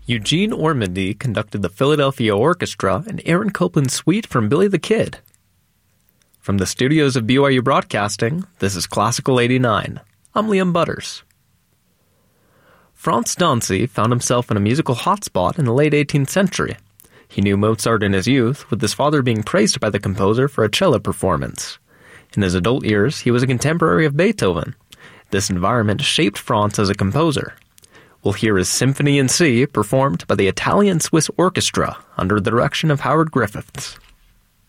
Eugene Ormandy conducted the Philadelphia Orchestra and Aaron Copland's Suite from Billy the Kid. From the studios of BYU Broadcasting, this is Classical 89. I'm Liam Butters. Franz Dancy found himself in a musical hotspot in the late 18th century. He knew Mozart in his youth, with his father being praised by the composer for a cello performance. In his adult years, he was a contemporary of Beethoven. This environment shaped Franz as a composer. We'll hear his Symphony in C performed by the Italian-Swiss Orchestra under the direction of Howard Griffiths.